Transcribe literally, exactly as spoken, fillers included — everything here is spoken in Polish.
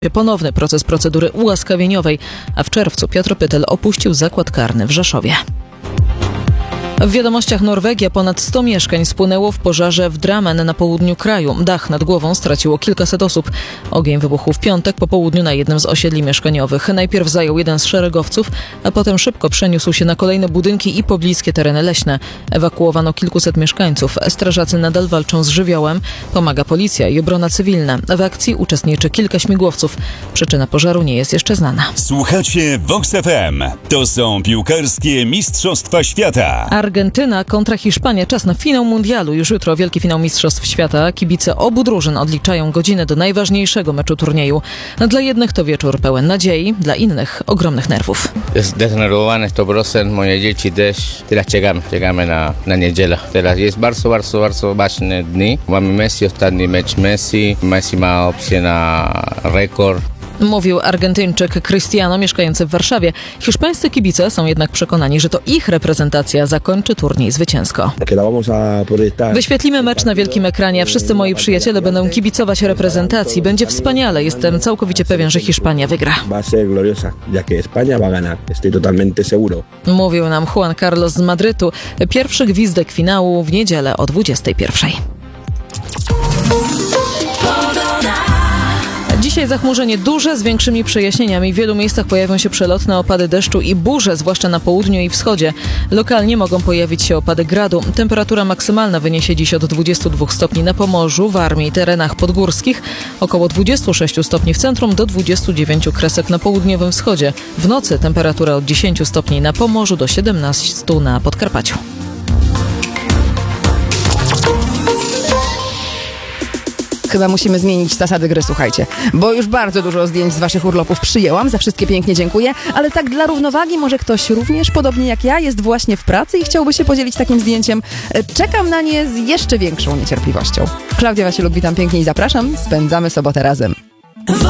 Ponowny proces procedury ułaskawieniowej, a w czerwcu Piotr Pytel opuścił zakład karny w Rzeszowie. W wiadomościach Norwegia ponad sto mieszkań spłynęło w pożarze w Drammen na południu kraju. Dach nad głową straciło kilkaset osób. Ogień wybuchł w piątek po południu na jednym z osiedli mieszkaniowych. Najpierw zajął jeden z szeregowców, a potem szybko przeniósł się na kolejne budynki i pobliskie tereny leśne. Ewakuowano kilkuset mieszkańców. Strażacy nadal walczą z żywiołem. Pomaga policja i obrona cywilna. W akcji uczestniczy kilka śmigłowców. Przyczyna pożaru nie jest jeszcze znana. Słuchacie Vox F M. To są piłkarskie Mistrzostwa Świata. Argentyna kontra Hiszpania. Czas na finał mundialu. Już jutro wielki finał Mistrzostw Świata. Kibice obu drużyn odliczają godzinę do najważniejszego meczu turnieju. Dla jednych to wieczór pełen nadziei, dla innych ogromnych nerwów. Zdenerwowane sto procent, moje dzieci też. Teraz czekamy, czekamy na, na niedzielę. Teraz jest bardzo, bardzo, bardzo ważne dni. Mamy Messi, ostatni mecz Messi. Messi ma opcję na rekord. Mówił Argentyńczyk Cristiano, mieszkający w Warszawie. Hiszpańscy kibice są jednak przekonani, że to ich reprezentacja zakończy turniej zwycięsko. Wyświetlimy mecz na wielkim ekranie, a wszyscy moi przyjaciele będą kibicować reprezentacji. Będzie wspaniale. Jestem całkowicie pewien, że Hiszpania wygra. Mówił nam Juan Carlos z Madrytu. Pierwszy gwizdek finału w niedzielę o dwudziestej pierwszej. Dzisiaj zachmurzenie duże z większymi przejaśnieniami. W wielu miejscach pojawią się przelotne opady deszczu i burze, zwłaszcza na południu i wschodzie. Lokalnie mogą pojawić się opady gradu. Temperatura maksymalna wyniesie dziś od dwudziestu dwóch stopni na Pomorzu, Warmii i terenach podgórskich, około dwudziestu sześciu stopni w centrum do dwudziestu dziewięciu kresek na południowym wschodzie. W nocy temperatura od dziesięciu stopni na Pomorzu do siedemnastu na Podkarpaciu. Chyba musimy zmienić zasady gry, słuchajcie, bo już bardzo dużo zdjęć z waszych urlopów przyjęłam, za wszystkie pięknie dziękuję, ale tak dla równowagi może ktoś również, podobnie jak ja, jest właśnie w pracy i chciałby się podzielić takim zdjęciem. Czekam na nie z jeszcze większą niecierpliwością. Klaudia Wasieluk, witam pięknie i zapraszam, spędzamy sobotę razem.